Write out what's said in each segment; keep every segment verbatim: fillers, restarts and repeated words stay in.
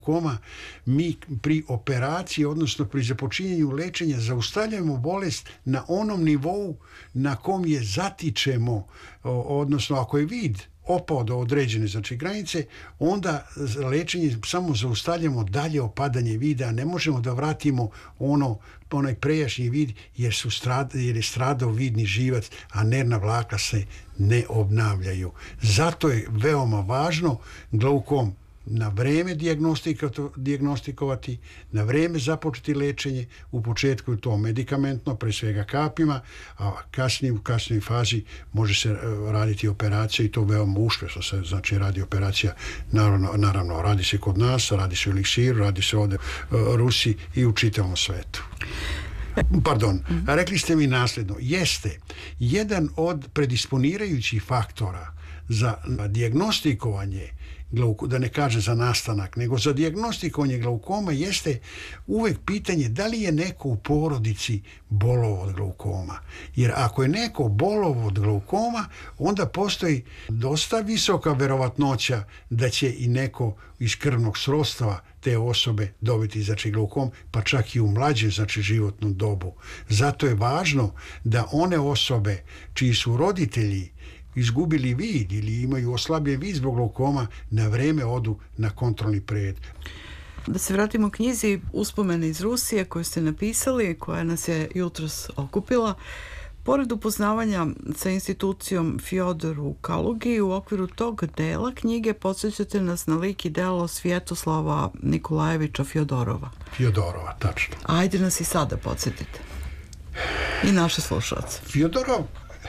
Koma, mi pri operaciji, odnosno pri započinjenju lečenja, zaustavljamo bolest na onom nivou na kom je zatičemo, odnosno ako je vid opao do određene znači granice, onda lečenje samo zaustavljamo dalje opadanje vida, a ne možemo da vratimo ono, onaj prejašnji vid jer, su strad, jer je stradao vidni živac, a nervna vlakna se ne obnavljaju. Zato je veoma važno glaukom na vreme dijagnostikovati, na vreme započeti lečenje, u početku je to medikamentno, pre svega kapima, a kasnije, u kasnijoj fazi može se raditi operacija i to veoma uspješno se znači radi operacija, naravno, naravno radi se kod nas, radi se u Eliksiru, radi se ovdje u Rusiji i u čitavom svetu. Pardon, rekli ste mi nasljedno, jeste jedan od predisponirajućih faktora za dijagnostikovanje, da ne kaže za nastanak, nego za dijagnostikovanje glaukoma jeste uvek pitanje da li je neko u porodici bolovo od glaukoma. Jer ako je neko bolovo od glaukoma, onda postoji dosta visoka verovatnoća da će i neko iz krvnog srodstva te osobe dobiti znači glaukom, pa čak i u mlađem znači životnom dobu. Zato je važno da one osobe čiji su roditelji izgubili vid ili imaju oslabljen vid zbog glaukoma, na vreme odu na kontrolni pregled. Da se vratimo knjizi Uspomene iz Rusije koju ste napisali, koja nas je jutros okupila. Pored upoznavanja sa institucijom Fjodor u Kalugi, u okviru tog dela knjige podsjećate nas na lik i delo Svjetoslava Nikolajevića Fjodorova. Fjodorova, tačno. Ajde nas i sada podsjetite. I naše slušalce. Fjodorov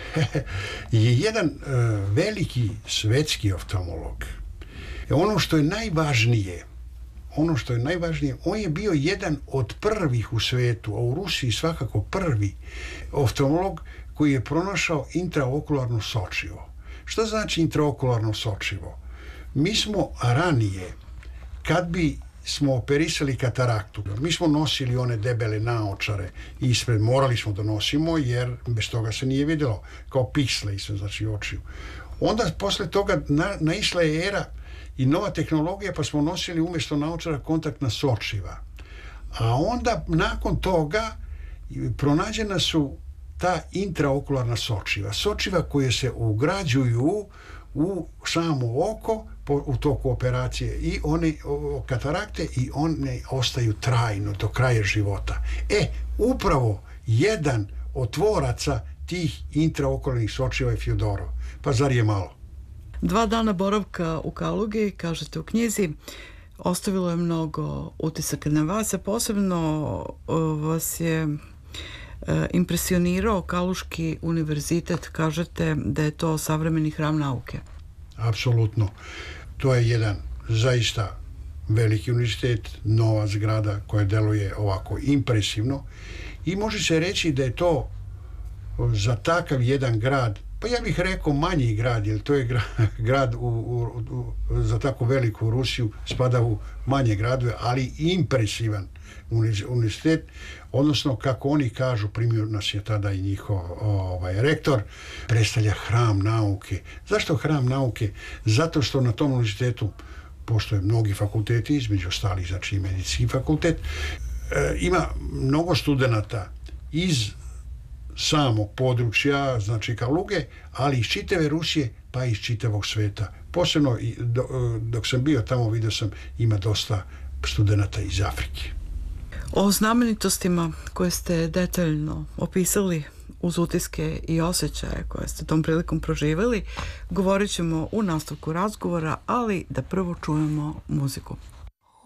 je jedan uh, veliki svetski oftalmolog. Ono što je najvažnije, ono što je najvažnije, on je bio jedan od prvih u svetu, a u Rusiji svakako prvi oftalmolog koji je pronašao intraokularno sočivo. Što znači intraokularno sočivo? Mi smo ranije, kad bi smo operisali kataraktu, mi smo nosili one debele naočare ispred, morali smo da nosimo jer bez toga se nije vidjelo, kao piksle ispred znači očiju. Onda posle toga na, naišla je era i nova tehnologija, pa smo nosili umjesto naočara kontaktna sočiva. A onda nakon toga pronađena su ta intraokularna sočiva, sočiva koje se ugrađuju u samo oko po, u toku operacije i one o, katarakte i one ostaju trajno do kraja života. E, upravo jedan od tvoraca tih intraokularnih sočiva je Fjodorov. Pa zar je malo? Dva dana boravka u Kalugi, kažete u knjizi, ostavilo je mnogo utisaka na vas, a posebno vas je impresionirao Kaluški univerzitet, kažete da je to savremeni hram nauke. Apsolutno. To je jedan zaista veliki univerzitet, nova zgrada koja deluje ovako impresivno i može se reći da je to za takav jedan grad, pa ja bih rekao manji grad, jer to je grad, grad u, u, u, za tako veliku Rusiju spada u manje gradove, ali impresivan univerzitet, odnosno kako oni kažu, primio nas je tada i njihov ovaj, rektor, predstavlja hram nauke. Zašto hram nauke? Zato što na tom univerzitetu postoje mnogi fakulteti, između ostalih znači i medicinski fakultet, e, ima mnogo studenata iz samog područja, znači Kaluge, ali iz čitave Rusije, pa iz čitavog sveta. Posebno dok sam bio tamo, vidio sam ima dosta studenata iz Afrike. O znamenitostima koje ste detaljno opisali uz utiske i osjećaje koje ste tom prilikom proživjeli, govorit ćemo u nastavku razgovora, ali da prvo čujemo muziku.